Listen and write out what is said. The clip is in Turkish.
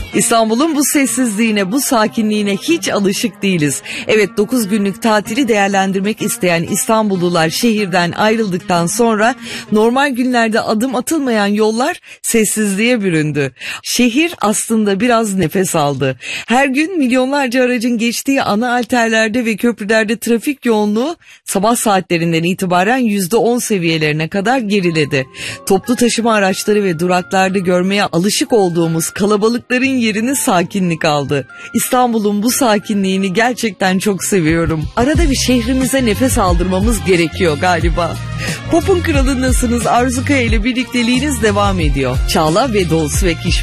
İstanbul'un bu sessizliğine, bu sakinliğine hiç alışık değiliz. Evet, 9 günlük tatili değerlendirmek isteyen İstanbullular şehirden ayrıldıktan sonra normal günlerde adım atılmayan yollar sessizliğe büründü. Şehir aslında biraz nefes aldı. Her gün milyonlarca aracın geçtiği ana arterlerde ve köprülerde trafik yoğunluğu sabah saatlerinden itibaren %10 seviyelerine kadar geriledi. Toplu taşıma araçları ve duraklarda görmeye alışık olduğumuz kalabalıkların yerini sakinlik aldı. İstanbul'un bu sakinliğini gerçekten çok seviyorum. Arada bir şehrimize nefes aldırmamız gerekiyor galiba. Pop'un kralındasınız. Arzu Kaya ile birlikteliğiniz devam ediyor. Çağla ve Doğu Svek